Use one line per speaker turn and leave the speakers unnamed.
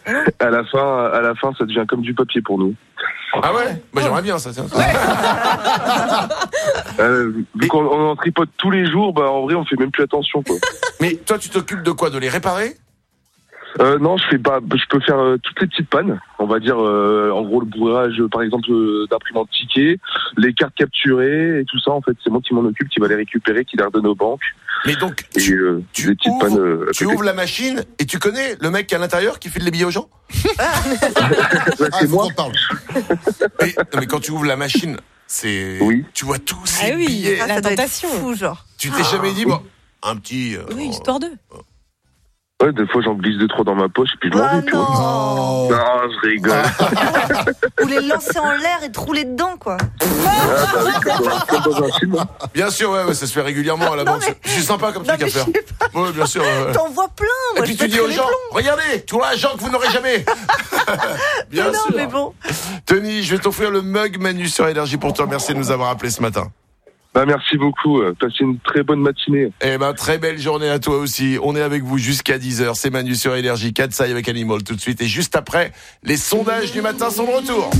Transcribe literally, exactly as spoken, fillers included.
À la fin, à la fin, ça devient comme du papier pour nous.
Ah ouais? Bah j'aimerais bien ça. Tiens.
euh, vu qu'on on en tripote tous les jours, bah en vrai, on fait même plus attention, quoi.
Mais toi, tu t'occupes de quoi? De les réparer?
Euh, non, je fais pas. Je peux faire euh, toutes les petites pannes. On va dire, euh, en gros, le bourrage, par exemple, euh, d'imprimantes tickets, les cartes capturées et tout ça. En fait, c'est moi qui m'en occupe, qui va les récupérer, qui les redonne aux banques.
Mais donc,
et,
tu,
euh,
tu,
des petites
ouvres,
pannes, euh,
tu ouvres la machine et tu connais le mec qui est à l'intérieur qui file les billets aux gens?
ouais,
Ah,
c'est
faut
moi.
qu'on parle.
mais, non, mais quand tu ouvres la machine, c'est,
oui.
tu vois tous ces
Ah oui,
billets.
la
ça doit être
tentation.
fou, genre.
Tu t'es jamais dit, bon, un petit. euh,
Oui, histoire d'eux.
Ouais, des fois, j'en glisse deux trois dans ma poche et puis je m'en
Ah
vais, tu vois.
non.
Non, je rigole.
Ou les lancer en l'air et te rouler dedans, quoi.
Ah, bah, comme dans un film. Hein.
Bien sûr, ouais, ouais, ça se fait régulièrement à la
Non,
banque.
mais-
C'est sympa comme
Non,
truc à
mais
faire.
je sais pas.
Ouais, bien sûr. ouais, ouais.
T'en vois plein,
Et
moi.
puis
je
tu dis aux
pèterais les
gens,
plombs.
regardez, tu vois un genre que vous n'aurez jamais. Bien
non,
sûr.
mais bon.
Tony, je vais t'offrir le mug Manu sur Énergie pour toi. Merci de nous avoir appelé ce matin.
Bah, merci beaucoup. Passez une très bonne matinée.
Eh ben, très belle journée à toi aussi. On est avec vous jusqu'à dix heures. C'est Manu sur Énergie. Katsai avec Animal tout de suite. Et juste après, les sondages du matin sont de retour.